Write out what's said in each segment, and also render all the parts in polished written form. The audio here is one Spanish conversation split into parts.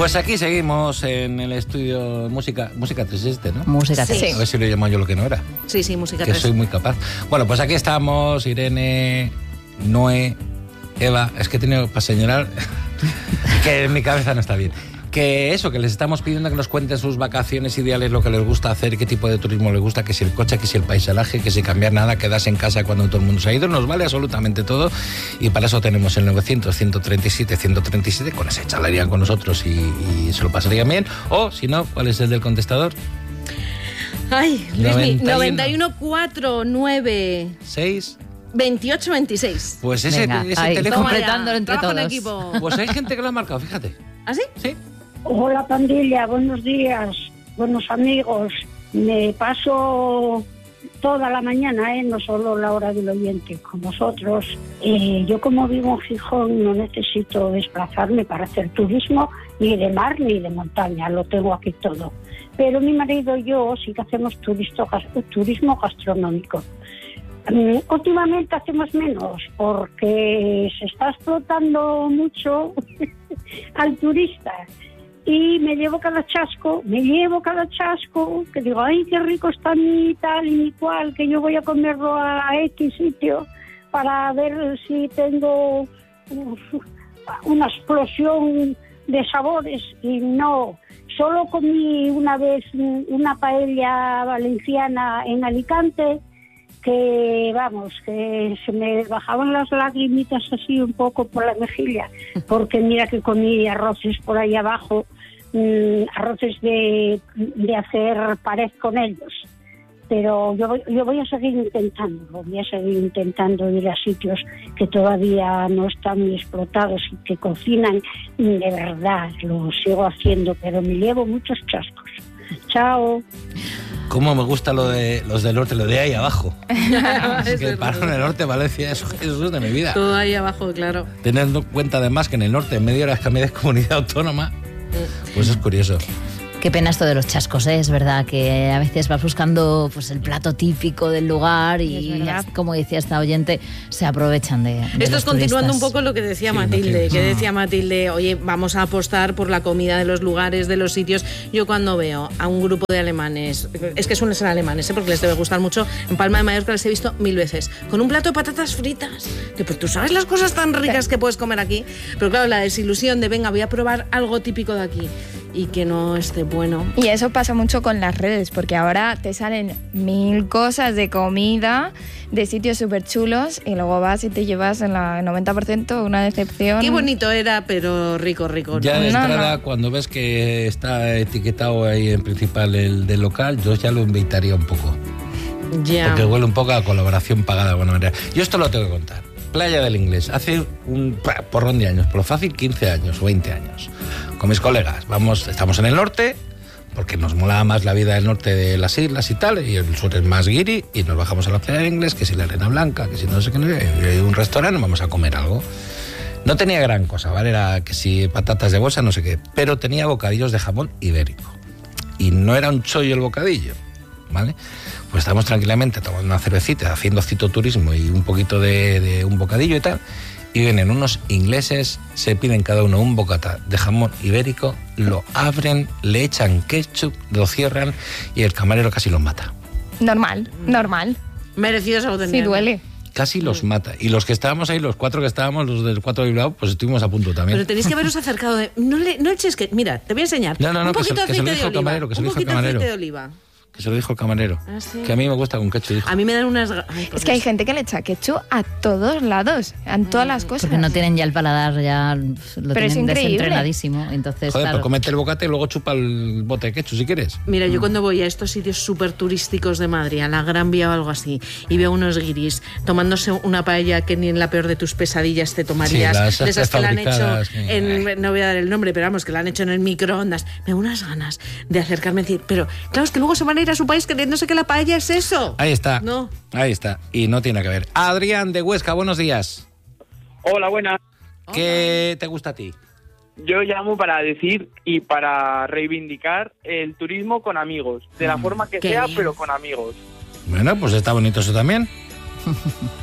Pues aquí seguimos en el estudio Música 3 ¿no? Música 3. Sí. A ver si lo llamo yo lo que no era. Sí, Música 3. Que 3. soy muy capaz. Bueno, pues aquí estamos, Irene, Noé, Eva. Es que he tenido para señalar que mi cabeza no está bien. Que eso, que les estamos pidiendo que nos cuenten sus vacaciones ideales, lo que les gusta hacer, qué tipo de turismo les gusta, que si el coche, que si el paisaje, que si cambiar nada, quedarse en casa cuando todo el mundo se ha ido, nos vale absolutamente todo. Y para eso tenemos el 900-137-137, con ese charlarían con nosotros y se lo pasarían bien. O, si no, ¿cuál es el del contestador? Ay, 91 49 6 28 26. Pues ese teléfono... completándolo entre todos. Equipo. Pues hay gente que lo ha marcado, fíjate. ¿Ah, sí? Sí. Hola, pandilla, buenos días, buenos amigos. Me paso toda la mañana, no solo la hora del oyente, con vosotros. Yo, como vivo en Gijón, no necesito desplazarme para hacer turismo, ni de mar ni de montaña, lo tengo aquí todo. Pero mi marido y yo sí que hacemos turismo gastronómico. Últimamente hacemos menos porque se está explotando mucho al turista y me llevo cada chasco, que digo, ay, qué rico está mi tal y mi cual, que yo voy a comerlo a X sitio para ver si tengo una explosión de sabores. Y no, solo comí una vez una paella valenciana en Alicante, que vamos, que se me bajaban las lagrimitas así un poco por la mejilla, porque mira que comí arroces por ahí abajo, arroces de hacer pared con ellos. Pero yo voy a seguir intentando ir a sitios que todavía no están muy explotados y que cocinan de verdad. Lo sigo haciendo, pero me llevo muchos chascos. Chao. Cómo me gusta lo de los del norte, lo de ahí abajo. Es que para el norte, Valencia, eso es de mi vida. Todo ahí abajo, claro. Teniendo en cuenta además que en el norte, en medio de las cambiadas de comunidad autónoma, pues es curioso. Qué pena esto de los chascos, ¿eh? Es verdad que a veces vas buscando pues el plato típico del lugar y como decía esta oyente, se aprovechan de Esto es continuando turistas. un poco lo que decía Matilde, oye, vamos a apostar por la comida de los lugares, de los sitios. Yo cuando veo a un grupo de alemanes, es que suelen ser alemanes, porque les debe gustar mucho, en Palma de Mallorca les he visto 1000 veces, con un plato de patatas fritas, que pues tú sabes las cosas tan ricas que puedes comer aquí, pero claro, la desilusión de venga, voy a probar algo típico de aquí y que no esté bueno. Y eso pasa mucho con las redes, porque ahora te salen 1000 cosas de comida, de sitios súper chulos, y luego vas y te llevas en la 90% una decepción. Qué bonito era, pero rico. Ya de entrada, cuando ves que está etiquetado ahí en principal el del local, yo ya lo invitaría un poco. Ya. Porque huele un poco a colaboración pagada de alguna manera. Yo esto lo tengo que contar. Playa del Inglés, hace un porrón de años, por lo fácil 15 años o 20 años, con mis colegas. Estamos en el norte, porque nos molaba más la vida del norte de las islas y tal, y el sur es más guiri, y nos bajamos a la Playa del Inglés, que si la arena blanca, que si no sé qué, hay un restaurante, vamos a comer algo. No tenía gran cosa, ¿vale? Era que si patatas de bolsa, no sé qué, pero tenía bocadillos de jamón ibérico. Y no era un chollo el bocadillo, ¿vale? Pues estábamos tranquilamente tomando una cervecita, haciendo citoturismo y un poquito de un bocadillo y tal, y vienen unos ingleses, se piden cada uno un bocata de jamón ibérico, lo abren, le echan ketchup, lo cierran y el camarero casi los mata. Normal. Merecidos lo tenían. Sí, duele. Casi los mata. Y los que estábamos ahí, los 4 que estábamos, los del 4 de Bilbao, pues estuvimos a punto también. Pero tenéis que haberos acercado de... No eches que... Mira, te voy a enseñar. No, un poquito de aceite de oliva. Que se lo dijo el camarero. Aceite de oliva. Que se lo dijo el camarero. ¿Ah, sí? Que a mí me gusta con ketchup, dijo. A mí me dan unas... Ay, Es que hay gente que le echa ketchup a todos lados, en todas las cosas. Porque no tienen ya el paladar, ya lo Pero es tienen increíble. desentrenadísimo. Entonces, Joder, claro. pues comete el bocata y luego chupa el bote de ketchup si quieres. Mira, yo cuando voy a estos sitios súper turísticos de Madrid, a la Gran Vía o algo así, y veo unos guiris tomándose una paella que ni en la peor de tus pesadillas te tomarías, Sí, de esas que la han hecho sí. no voy a dar el nombre, pero vamos, que la han hecho en el microondas, me da unas ganas de acercarme y decir, pero claro, es que luego se van a ir a su país creyéndose que la paella es eso. Ahí está. No. Ahí está. Y no tiene que ver. Adrián de Huesca, buenos días. Hola, buenas. ¿Qué te gusta a ti? Yo llamo para decir y para reivindicar el turismo con amigos, de la forma que Qué sea, bien. pero con amigos. Bueno, pues está bonito eso también.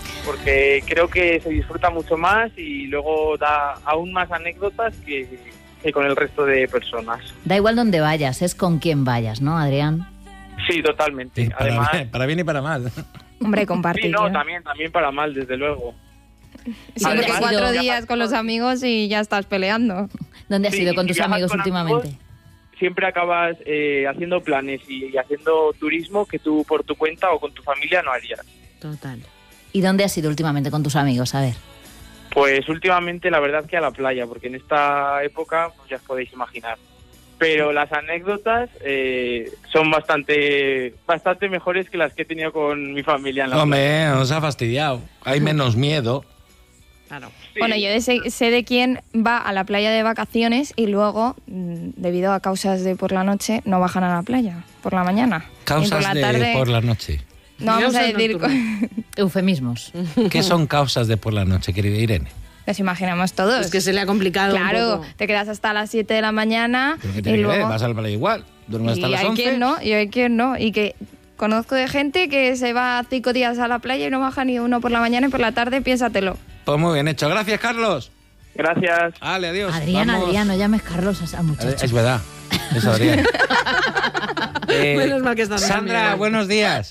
Porque creo que se disfruta mucho más y luego da aún más anécdotas que que con el resto de personas. Da igual donde vayas, es con quién vayas, ¿no, Adrián? Sí, totalmente. Sí, Además, para bien y para mal. Hombre, compartir. sí, no, también para mal, desde luego. Sí, porque Además, 4 yo- días con los amigos y ya estás peleando. ¿Dónde has Sí, ido con si tus viajas amigos con últimamente? amigos, siempre acabas haciendo planes y haciendo turismo que tú por tu cuenta o con tu familia no harías. Total. ¿Y dónde has ido últimamente con tus amigos? A ver. Pues últimamente la verdad que a la playa, porque en esta época pues ya os podéis imaginar. Pero las anécdotas son bastante mejores que las que he tenido con mi familia en la playa. Hombre, nos ha fastidiado. Hay menos miedo. Claro. Sí. Bueno, yo sé de quién va a la playa de vacaciones y luego, debido a causas de por la noche, no bajan a la playa por la mañana. Y Causas por la de tarde, por la noche. no vamos a Causas decir... nocturnas. Eufemismos. ¿Qué son causas de por la noche, querida Irene? Nos imaginamos todos. Es que se le ha complicado un Claro, poco. te quedas hasta las 7 de la mañana ¿Pero qué y tiene que ver? luego... Vas a la playa igual. Duermes hasta y las hay 11. quien no, y hay quien no. Y que conozco de gente que se va 5 días a la playa y no baja ni uno por la mañana y por la tarde, piénsatelo. Pues muy bien hecho. Gracias, Carlos. Gracias. Vale, adiós. Adrián, Vamos. Adrián, no llames Carlos a muchacho. Es verdad. Eso, Adrián. Menos mal que estás Sandra, amiga. buenos días.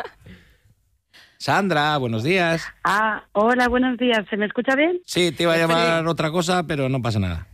Sandra, buenos días. Ah, hola, buenos días. ¿Se me escucha bien? Sí, te iba a llamar otra cosa, pero no pasa nada.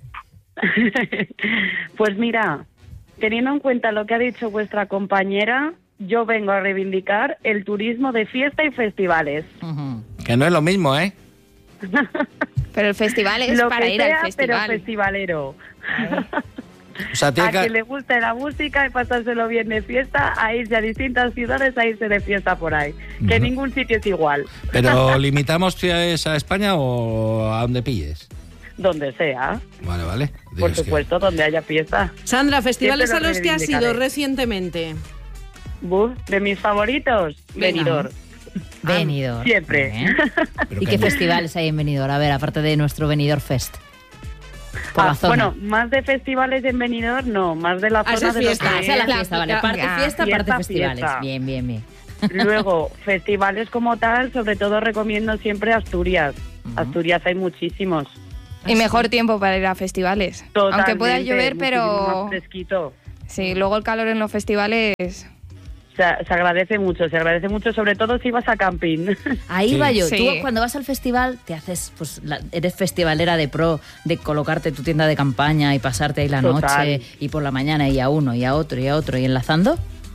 Pues mira, teniendo en cuenta lo que ha dicho vuestra compañera, yo vengo a reivindicar el turismo de fiesta y festivales. Ujú. Que no es lo mismo, ¿eh? Pero el festival es Lo para que ir sea, al festival. pero festivalero. O sea, tiene A que que... le guste la música y pasárselo bien de fiesta, a irse a distintas ciudades, a irse de fiesta por ahí. Que Ujú. ningún sitio es igual, ¿Pero limitamos ciudades a España o a donde pilles? donde sea. Vale, vale. Por Digo, es que- supuesto, donde haya fiesta. Sandra, festivales a Siempre lo los que has ido reivindicaré. recientemente. Buf, de mis favoritos, Venga. Benidorm. Benidorm. Siempre. Muy bien. pero ¿Y que- qué festivales hay en Benidorm? A ver, aparte de nuestro Benidorm Fest. Por la zona. Bueno, más de festivales en Benidorm, no, más de la Ah, esa zona es de los fiesta, Ah, esa es la La- fiesta, vale. la- Parte ah, fiesta, fiesta, parte festivales. fiesta. Bien, bien, bien. Luego, festivales como tal, sobre todo recomiendo siempre Asturias. Ujú. Asturias hay muchísimos. Y mejor tiempo para ir a festivales. Aunque pueda Totalmente, llover, muchísimo pero más fresquito. sí, luego el calor en los festivales... Se agradece mucho, sobre todo si vas a camping. Ahí Sí. va yo. Sí. Tú cuando vas al festival te haces, pues eres festivalera de pro, de colocarte tu tienda de campaña y pasarte ahí la Total. noche y por la mañana y a uno y a otro y a otro y enlazando.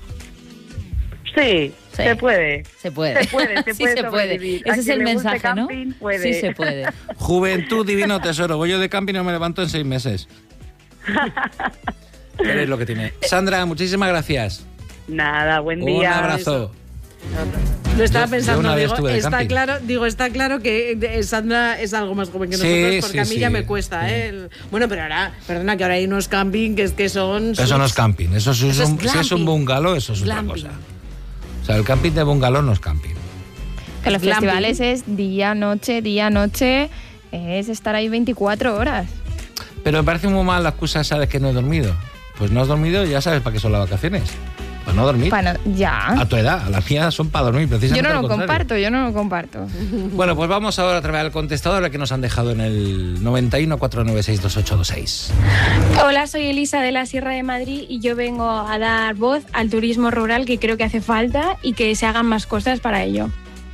Sí, Sí. se puede. Se puede. Se puede, se Sí puede se puede. sobrevivir. A Ese es quien el le guste mensaje, ¿no? camping, puede. Sí se puede. Juventud, divino tesoro. Voy yo de camping y no me levanto en 6 meses. Pero es lo que tiene. Sandra, muchísimas gracias. Nada, buen Un día. abrazo. Lo estaba Yo pensando, una vez digo, estuve de camping. está claro que Sandra es algo más joven que Sí, nosotros, porque sí, a mí sí. ya me cuesta, Sí. ¿eh? Bueno, pero ahora, perdona, que ahora hay unos camping que son... Eso no es camping. Eso, sí Eso es es un, si es un glamping. bungalow, eso es Glamping. otra cosa. O sea, el camping de bungalow no es camping. Que los Glamping. festivales es día, noche, es estar ahí 24 horas. Pero me parece muy mal la excusa esa de que no he dormido. Pues no has dormido, ya sabes para qué son las vacaciones. Para no dormir. Ya. A tu edad, a las mías son para dormir, Yo precisamente. no al lo contrario. comparto. Bueno, pues vamos ahora a través del contestador que nos han dejado en el 91 496 2826. Hola, soy Elisa de la Sierra de Madrid y yo vengo a dar voz al turismo rural que creo que hace falta y que se hagan más cosas para ello.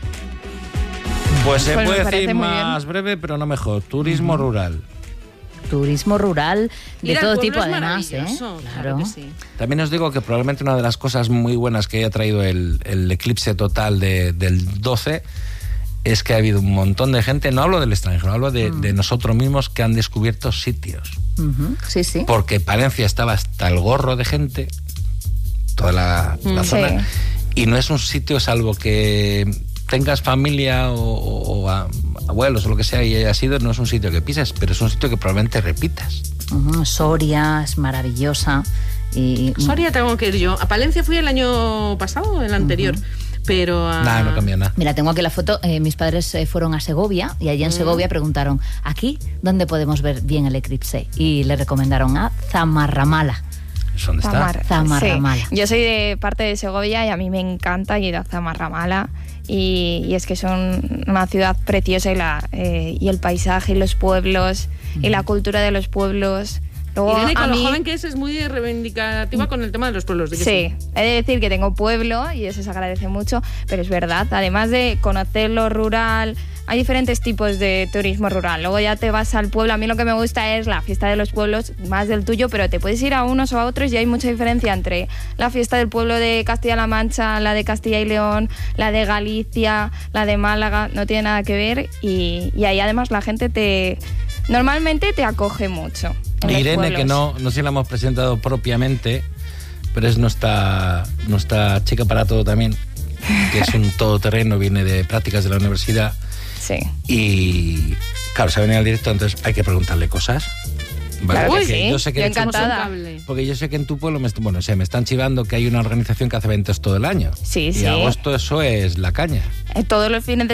Pues se Pues me puede parece decir muy bien. más breve, pero no mejor. Turismo rural. Turismo rural de Ir al todo pueblo tipo, es además, ¿eh? maravilloso, Claro. que sí. También os digo que probablemente una de las cosas muy buenas que haya traído el eclipse total del 12 es que ha habido un montón de gente, no hablo del extranjero, hablo de nosotros mismos que han descubierto sitios. Ujú, sí, sí. Porque Palencia estaba hasta el gorro de gente, toda la zona, Sí. y no es un sitio salvo que tengas familia o abuelos o lo que sea y hayas ido, no es un sitio que pises, pero es un sitio que probablemente repitas. Ujú, Soria es maravillosa. Y, Soria tengo que ir yo. A Palencia fui el año pasado o el anterior, pero... Nada, no cambia nada. Mira, tengo aquí la foto. Mis padres fueron a Segovia y allí en Segovia preguntaron, ¿aquí dónde podemos ver bien el eclipse? Y le recomendaron a Zamarramala. ¿Dónde está? Zamarramala. Sí. Yo soy de parte de Segovia y a mí me encanta ir a Zamarramala y es que es una ciudad preciosa y el paisaje y los pueblos y la cultura de los pueblos Luego, Irene, con a lo mí, joven que es muy reivindicativa con el tema de los pueblos. ¿De que sí, he de decir que tengo pueblo y eso se agradece mucho, pero es verdad, además de conocer lo rural, hay diferentes tipos de turismo rural. Luego ya te vas al pueblo, a mí lo que me gusta es la fiesta de los pueblos, más del tuyo, pero te puedes ir a unos o a otros y hay mucha diferencia entre la fiesta del pueblo de Castilla-La Mancha, la de Castilla y León, la de Galicia, la de Málaga, no tiene nada que ver y ahí además la gente normalmente te acoge mucho. Irene, que no se la hemos presentado propiamente, pero es nuestra chica para todo también, que es un todoterreno, viene de prácticas de la universidad. Sí. Y claro, se ha venido al directo, entonces hay que preguntarle cosas. Vale, claro que sí, yo sé que encantada. Porque yo sé que en tu pueblo me están chivando que hay una organización que hace eventos todo el año. Sí, y sí. agosto eso es la caña. Todas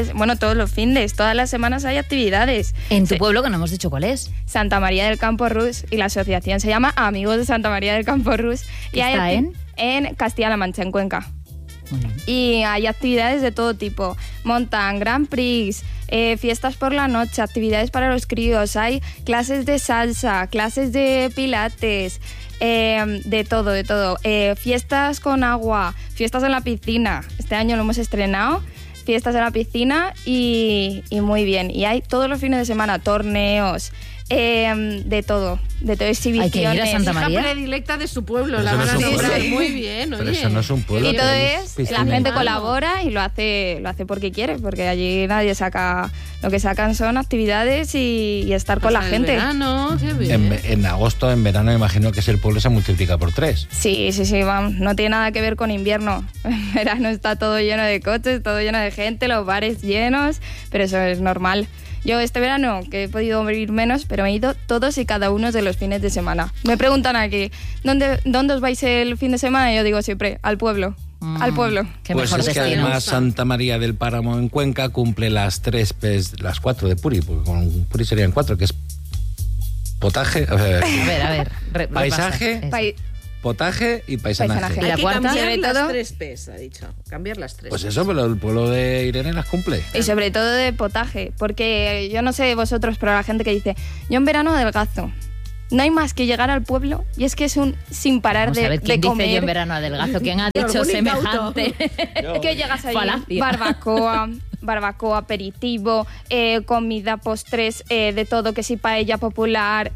las semanas hay actividades. En tu pueblo, que no hemos dicho cuál es. Santa María del Campo Rus, y la asociación se llama Amigos de Santa María del Campo Rus. Y ¿Está en Castilla-La Mancha, en Cuenca. Y hay actividades de todo tipo, montan Grand Prix, fiestas por la noche, actividades para los críos, hay clases de salsa, clases de pilates, de todo, fiestas con agua, fiestas en la piscina, este año lo hemos estrenado, fiestas en la piscina y muy bien, y hay todos los fines de semana torneos, de todo, exhibiciones. Hay que ir a Santa María. Hija predilecta de su pueblo, Pero la eso van a no es un celebrar pueblo. muy bien, oye. Pero eso no es un pueblo. Y todo tenemos piscina. la gente colabora y lo hace porque quiere, porque allí nadie saca, lo que sacan son actividades y estar con la El gente. verano, qué bien. En agosto, en verano, imagino que el pueblo se multiplica por 3. Sí, vamos, no tiene nada que ver con invierno. En verano está todo lleno de coches, todo lleno de gente, los bares llenos, pero eso es normal. Yo este verano, que he podido ir menos, pero me he ido todos y cada uno de los fines de semana. Me preguntan aquí, ¿dónde os vais el fin de semana? Y yo digo siempre, al pueblo. Al pueblo. Qué Pues mejor es que destino. además Santa María del Páramo en Cuenca cumple las 4 de Puri, porque con Puri serían 4, que es potaje, A ver. paisaje, repasa. potaje y paisanaje. Paisanaje. ¿Y la Hay que cuarta? cambiar Sobre las todo- 3 P's, ha dicho. Cambiar las 3 Pues P's. eso, pero el pueblo de Irene las cumple. Y sobre todo de potaje, porque yo no sé vosotros, pero la gente que dice, yo en verano adelgazo. No hay más que llegar al pueblo y es que es un sin parar Vamos a ver, de ¿quién comer. dice yo en verano adelgazo? ¿Quién ha dicho Algún semejante? Es que llegas ahí, Falacia. barbacoa, aperitivo, comida, postres, de todo, que si paella popular,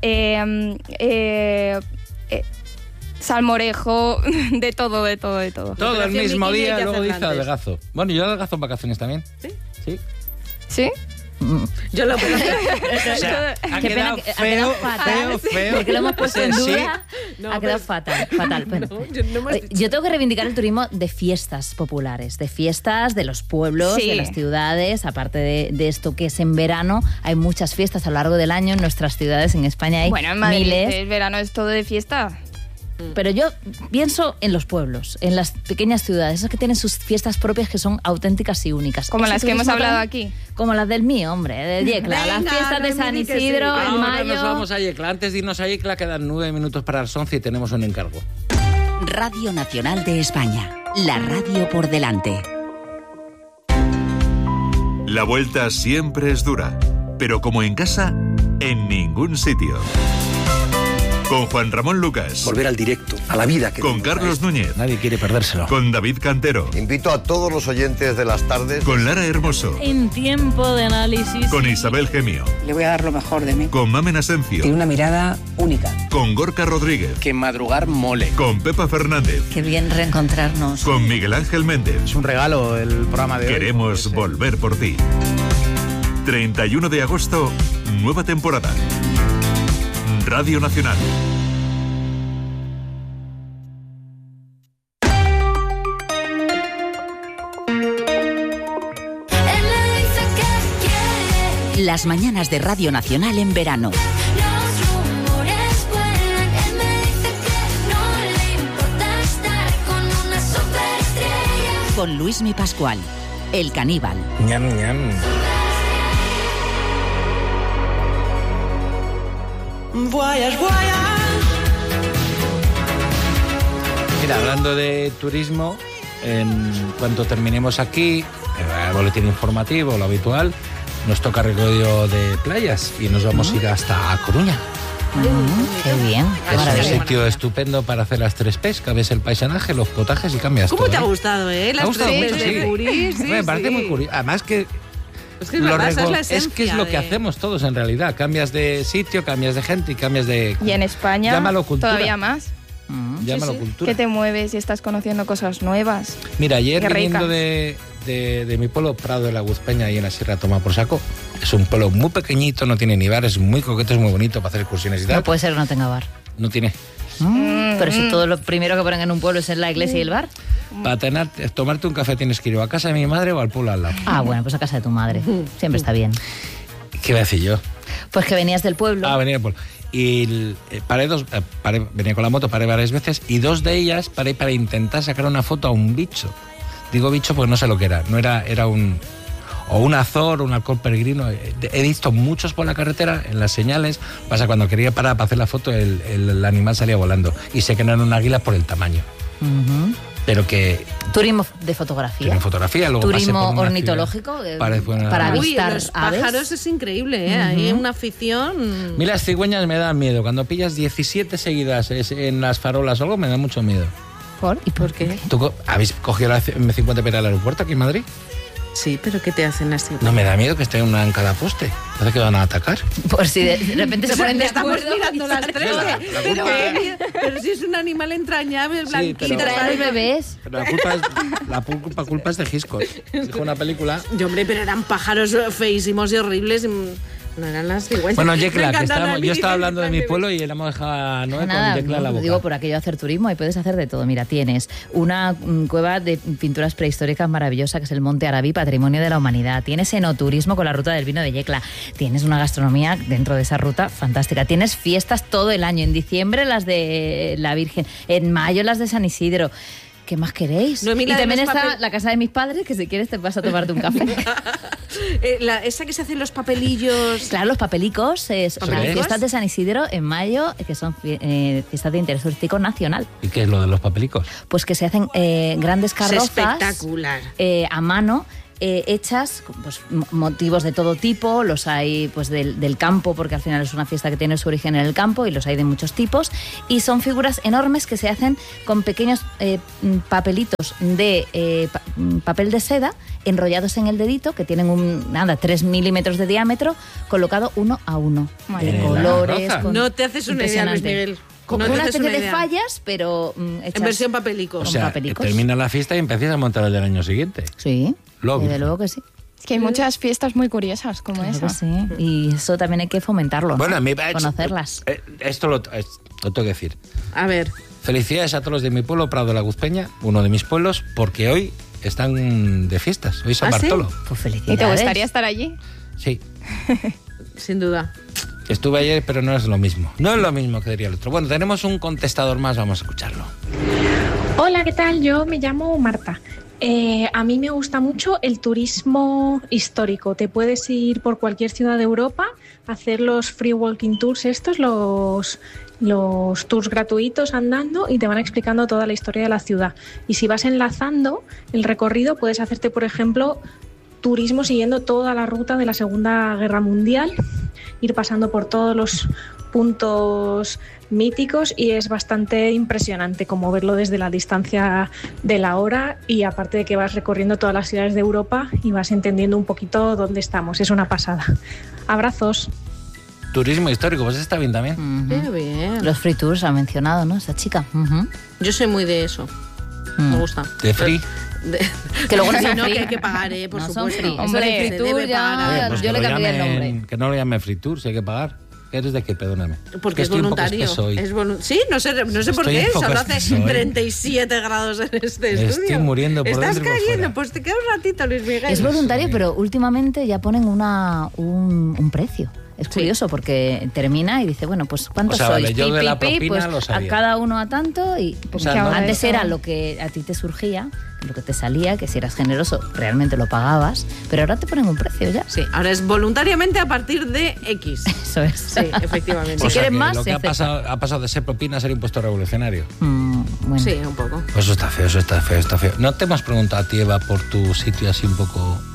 salmorejo, de todo. Todo el Operación mismo Bikini día, hay que luego hacerla dice antes. adelgazo. Bueno, yo adelgazo en vacaciones también. ¿Sí? Sí. ¿Sí? Yo lo O sea, ha Qué quedado pena que ha quedado fatal, feo. porque lo hemos puesto en Sí. duda. No, Ha quedado pero- fatal. Bueno, No, yo no hemos oye, dicho. yo tengo que reivindicar el turismo de fiestas populares, de fiestas de los pueblos, Sí. de las ciudades. Aparte de esto que es en verano, hay muchas fiestas a lo largo del año en nuestras ciudades. En España hay Bueno, en Madrid miles. el verano es todo de fiesta. Pero yo pienso en los pueblos, en las pequeñas ciudades, esas que tienen sus fiestas propias que son auténticas y únicas. Como Ese las que hemos turismo hablado también- aquí. Como las del mío, hombre, de Yecla. Las Venga, fiestas de no me San di que sí. Isidro en Ahora mayo. nos vamos a Yecla. Antes de irnos a Yecla quedan 9 minutos para las 11 y tenemos un encargo. Radio Nacional de España, la radio por delante. La vuelta siempre es dura, pero como en casa, en ningún sitio. Con Juan Ramón Lucas, Volver al directo, a la vida que con tenemos. Carlos Núñez, Nadie quiere perdérselo. con David Cantero, Invito a todos los oyentes de las tardes. con Lara Hermoso, En tiempo de análisis. con Isabel Gemio, Le voy a dar lo mejor de mí. con Mamen Tiene Asencio, una mirada única. con Gorka Rodríguez, Que madrugar mole. con Pepa Fernández, Qué bien reencontrarnos. con Miguel Ángel Méndez. Es un regalo el programa de hoy. Queremos volver por ti. 31 de agosto, nueva temporada. Radio Nacional. Las mañanas de Radio Nacional en verano. Con Luismi Pascual, el caníbal. Ñam, ñam. Mira, hablando de turismo, en cuanto terminemos aquí, el boletín informativo, lo habitual, nos toca recorrido de playas y nos vamos a ir hasta A Coruña. Qué bien. Qué Es un maravilla. sitio estupendo para hacer las 3 P's, que ves el paisaje, los potajes y cambias ¿Cómo todo. te ha gustado, Me ha Las gustado tres mucho, de sí. Curí, sí, Me parece sí. muy curioso. Además que Es que es verdad, esa es la es que es esencia lo que de- hacemos todos en realidad. Cambias de sitio, cambias de gente y cambias de... Y en España Llámalo cultura. todavía más. Llámalo cultura. Que te mueves y estás conociendo cosas nuevas. Mira, ayer Qué viniendo ricas. de mi pueblo, Prado de la Guzpeña, ahí en la Sierra Toma por Saco, es un pueblo muy pequeñito, no tiene ni bar, es muy coqueto, es muy bonito para hacer excursiones y tal. No puede ser que no tenga bar. No tiene. Pero si todo lo primero que ponen en un pueblo es en la iglesia y el bar. Para tomarte un café tienes que ir o a casa de mi madre o al pueblo al lado. Ah, bueno, pues a casa de tu madre. Siempre está bien. ¿Qué voy a decir yo? Pues que venías del pueblo. Ah, venía del pueblo. Y venía con la moto, paré varias veces y 2 de ellas paré para intentar sacar una foto a un bicho. Digo bicho porque no sé lo que era. No era un azor, un halcón peregrino. He visto muchos por la carretera, en las señales. Pasa cuando quería parar para hacer la foto, el animal salía volando. Y sé que no era un águila por el tamaño. Ujú. Pero que Turismo de fotografía. tiene fotografía. Luego pasé Turismo por una ornitológico. ciudad. Para Uy, avistar los aves. pájaros es increíble, ¿eh? Hay una afición. Mira, las cigüeñas me dan miedo. Cuando pillas 17 seguidas en las farolas o algo, me da mucho miedo. ¿Por? ¿Y por qué? ¿Tú habéis cogido la M50 para ir al aeropuerto aquí en Madrid? Sí, pero ¿qué te hacen así? No me da miedo que esté una en cada poste. Parece que van a atacar. Por si de repente se ponen de Estamos acuerdo. mirando las tres. Pero, pero si es un animal entrañable, blanquito. Y traer bebés. Pero la culpa es de Hitchcock. Dijo una película. Yo, hombre, pero eran pájaros feísimos y horribles. No eran las cigüeñas. Bueno, Me Yecla, que encantan las yo estaba niñas hablando de mi bebés. pueblo y le hemos dejado a Noé Nada, con Yecla en la no, boca. digo por aquello de hacer turismo y puedes hacer de todo. Mira, tienes una cueva de pinturas prehistóricas maravillosa que es el Monte Arabí, Patrimonio de la Humanidad. Tienes enoturismo con la ruta del vino de Yecla. Tienes una gastronomía dentro de esa ruta fantástica. Tienes fiestas todo el año. En diciembre las de la Virgen, en mayo las de San Isidro. ¿Qué más queréis? No, y mira, también de los está la casa de mis padres, que si quieres te vas a tomarte un café. Esa que se hacen los papelillos. Claro, los papelicos, es ¿Papelicos? las fiestas de San Isidro en mayo, que son fiestas de interés turístico nacional. ¿Y qué es lo de los papelicos? Pues que se hacen grandes Es carrozas espectacular. a mano, hechas, pues, motivos de todo tipo. Los hay pues del campo, porque al final es una fiesta que tiene su origen en el campo, y los hay de muchos tipos. Y son figuras enormes que se hacen con pequeños papelitos de papel de seda enrollados en el dedito, que tienen 3 milímetros de diámetro, colocado uno a uno. Madre De mía. colores. Roza. con- No te haces una idea, Luis impresionante. Miguel. Como No te una haces especie una de idea. fallas, pero hechas En versión papelico. O con sea, papelicos. termina la fiesta y empiezas a montar el del año siguiente. Sí, Luego. desde luego que sí. Es que hay muchas fiestas muy curiosas como Claro esa. que sí. Y eso también hay que fomentarlo, ¿no? Bueno, a mí conocerlas. Esto lo tengo que decir. A ver. Felicidades a todos los de mi pueblo, Prado de la Guzpeña, uno de mis pueblos, porque hoy están de fiestas. Hoy es San ¿Ah, sí? Bartolo. Pues ¿Y felicidades. te gustaría estar allí? Sí. Sin duda. Estuve ayer, pero no es lo mismo. No es lo mismo que diría el otro. Bueno, tenemos un contestador más, vamos a escucharlo. Hola, ¿qué tal? Yo me llamo Marta. A mí me gusta mucho el turismo histórico. Te puedes ir por cualquier ciudad de Europa, hacer los free walking tours estos, los tours gratuitos andando, y te van explicando toda la historia de la ciudad. Y si vas enlazando el recorrido, puedes hacerte, por ejemplo, turismo siguiendo toda la ruta de la Segunda Guerra Mundial, ir pasando por todos los puntos míticos, y es bastante impresionante como verlo desde la distancia de la hora, y aparte de que vas recorriendo todas las ciudades de Europa y vas entendiendo un poquito dónde estamos. Es una pasada. Abrazos. Turismo histórico, pues está bien también. Ujú. Qué bien. Los free tours ha mencionado, ¿no? Esa chica. Ujú. Yo soy muy de eso. Me gusta. De free. Que luego no Sí, son no, free. que hay que pagar, por No son supuesto. free. Eso Hombre, de free se tour debe ya, pagar. Pues yo que le lo cambiaría el llamen- nombre. Que no lo llame free tour, si hay que pagar. ¿Eres de qué? Perdóname. Porque Que es estoy un poco voluntario. espeso hoy. Sí, no sé por Estoy qué. un poco Solo hace espeso hoy. 37 grados en este Me estudio. estoy muriendo por Estás dentro y por cayendo, fuera. pues te queda un ratito, Luis Miguel. Es voluntario, pero últimamente ya ponen un precio. Es curioso porque termina y dice, bueno, pues ¿cuántos O sea, sois? vale, yo de la Pi, propina pues lo a sabía. cada uno a tanto, y O sea, no- antes era lo que a ti te surgía, lo que te salía, que si eras generoso realmente lo pagabas, pero ahora te ponen un precio ya. Sí, ahora es voluntariamente a partir de X. Eso es. Sí, efectivamente. Si O sea, quieres que más, lo se que ha acepta. pasado de ser propina a ser impuesto revolucionario. Bueno. Sí, un poco. Pues eso está feo, eso está feo, está feo. ¿No te hemos preguntado a ti, Eva, por tu sitio así un poco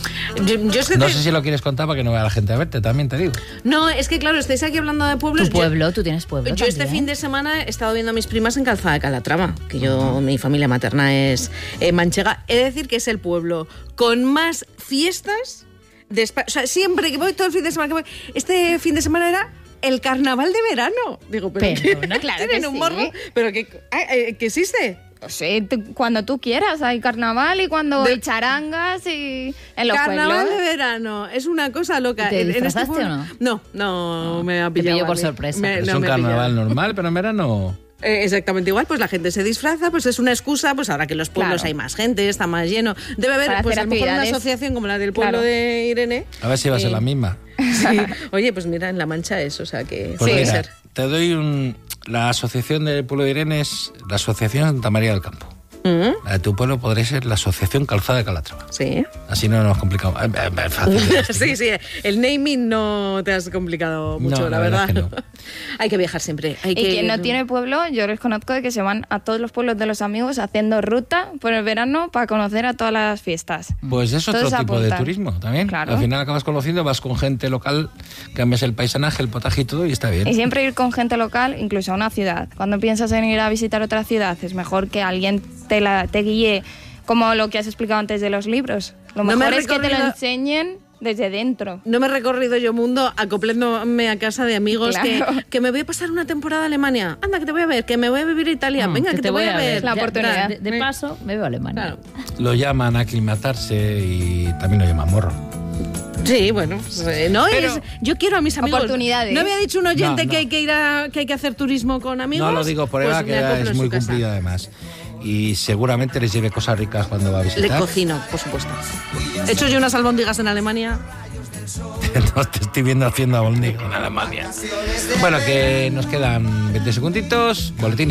Yo es que no sé si lo quieres contar para que no vaya la gente a verte, también te digo. No, es que claro, estáis aquí hablando de pueblos. Tu pueblo, tú tienes pueblo. Yo este fin de semana he estado viendo a mis primas en Calzada de Calatrava, que mi familia materna es manchega. He de decir que es el pueblo con más fiestas de España. O sea, siempre que voy, todo el fin de semana que voy, este fin de semana era el carnaval de verano. Digo, pero no, claro tienen que un sí. morro, pero que existe. Sí, cuando tú quieras, hay carnaval y cuando hay charangas y en los Carnaval pueblos. de verano, es una cosa loca. ¿Te En este disfrazaste pueblo- o no? No, me ha Te pillado. pilló por a mí. sorpresa. Es no un me ha carnaval pillado. normal, pero en verano... Exactamente igual, pues la gente se disfraza, pues es una excusa, pues ahora que en los pueblos Claro. hay más gente, está más lleno. Debe haber, Para pues a hacer lo mejor una actividades. asociación como la del pueblo Claro. de Irene. A ver si va a ser la misma. Sí. Oye, pues mira, en La Mancha es, o sea que Pues puede mira, ser. te doy la asociación del pueblo de Irene es la Asociación Santa María del Campo. La de tu pueblo podría ser la Asociación Calzada de Calatrava. Sí. Así no nos complicamos. Es fácil. Sí, el naming no te has complicado mucho, No, la la verdad verdad. es que no. Hay que viajar siempre. Y quien no tiene pueblo, yo les conozco de que se van a todos los pueblos de los amigos haciendo ruta por el verano para conocer a todas las fiestas. Pues es otro Todos tipo de apuntan. turismo también. Claro. Al final acabas conociendo, vas con gente local, cambias el paisanaje, el potaje y todo y está bien. Y siempre ir con gente local, incluso a una ciudad. Cuando piensas en ir a visitar otra ciudad, es mejor que alguien te guíe, como lo que has explicado antes de los libros. Lo No me mejor he es que te lo recorrido- enseñen desde dentro. No me he recorrido yo mundo acoplándome a casa de amigos Claro. que me voy a pasar una temporada a Alemania. Anda, que te voy a ver, que me voy a vivir a Italia. Venga, que te voy a ver. La oportunidad. De paso, me veo a Alemania. Lo llaman aclimatarse y también lo llaman morro. Sí, bueno, pues, no Pero- yo quiero a mis amigos. Oportunidades. ¿No había dicho un oyente No, no. que hay que ir que hay que hacer turismo con amigos? No lo digo por Pues Eva, me que acoplo es en muy su casa. cumplida además. Y seguramente les lleve cosas ricas cuando va a Le visitar. cocino, por supuesto. He hecho yo unas albóndigas en Alemania. No te estoy viendo haciendo albóndigas en Alemania. Bueno, que nos quedan 20 segunditos. Boletín